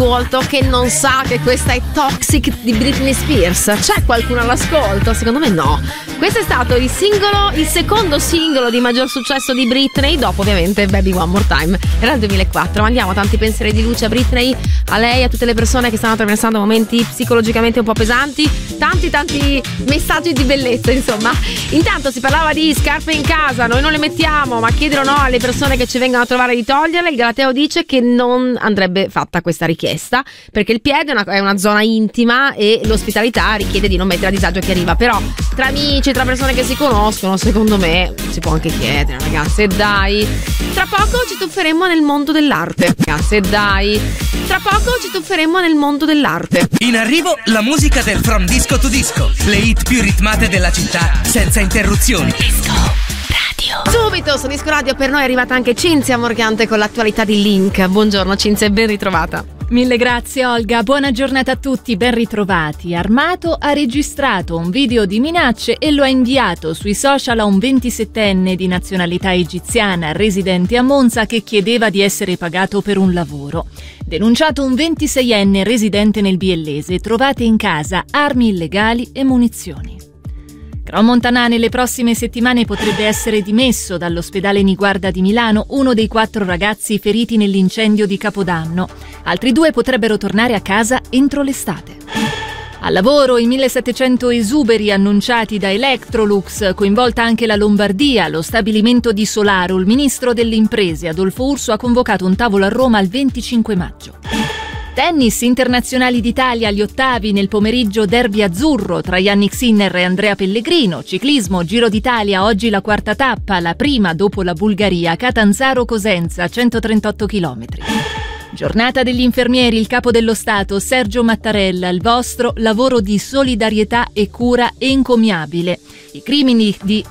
all'ascolto che non sa che questa è Toxic di Britney Spears? C'è qualcuno all'ascolto? Secondo me no. Questo è stato il secondo singolo di maggior successo di Britney, dopo ovviamente Baby One More Time. Era il 2004. Mandiamo tanti pensieri di luce a Britney, a lei, a tutte le persone che stanno attraversando momenti psicologicamente un po' pesanti. Tanti messaggi di bellezza, insomma. Intanto si parlava di scarpe in casa, noi non le mettiamo, ma chiedere o no alle persone che ci vengono a trovare di toglierle. Il Galateo dice che non andrebbe fatta questa richiesta perché il piede è una zona intima e l'ospitalità richiede di non mettere a disagio chi arriva. Però tra amici, tra persone che si conoscono, secondo me si può anche chiedere, ragazze, dai. Tra poco ci tufferemo nel mondo dell'arte. Ragazze, dai. Tra poco ci tufferemo nel mondo dell'arte. In arrivo la musica del From Disco to Disco, le hit più ritmate della città senza interruzioni. Disco Radio. Subito su Disco Radio per noi è arrivata anche Cinzia Morgante con l'attualità di Link. Buongiorno Cinzia e ben ritrovata. Mille grazie Olga, buona giornata a tutti, ben ritrovati. Armato ha registrato un video di minacce e lo ha inviato sui social a un 27enne di nazionalità egiziana residente a Monza che chiedeva di essere pagato per un lavoro. Denunciato un 26enne residente nel Biellese, trovate in casa armi illegali e munizioni. Crans-Montana nelle prossime settimane potrebbe essere dimesso dall'ospedale Niguarda di Milano, uno dei 4 ragazzi feriti nell'incendio di Capodanno. Altri 2 potrebbero tornare a casa entro l'estate. Al lavoro i 1700 esuberi annunciati da Electrolux, coinvolta anche la Lombardia, lo stabilimento di Solaro. Il ministro delle imprese Adolfo Urso ha convocato un tavolo a Roma il 25 maggio. Tennis, internazionali d'Italia agli ottavi nel pomeriggio derby azzurro tra Yannick Sinner e Andrea Pellegrino. Ciclismo, Giro d'Italia, oggi la quarta tappa, la prima dopo la Bulgaria, Catanzaro-Cosenza, 138 km. Giornata degli infermieri, il capo dello Stato Sergio Mattarella, il vostro lavoro di solidarietà e cura è encomiabile. I crimini di